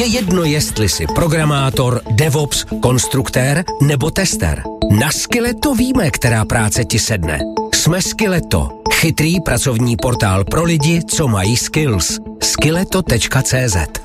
Je jedno, jestli jsi programátor, DevOps, konstruktér nebo tester. Na Skilleto víme, která práce ti sedne. Jsme Skilleto, chytrý pracovní portál pro lidi, co mají skills. Skilleto.cz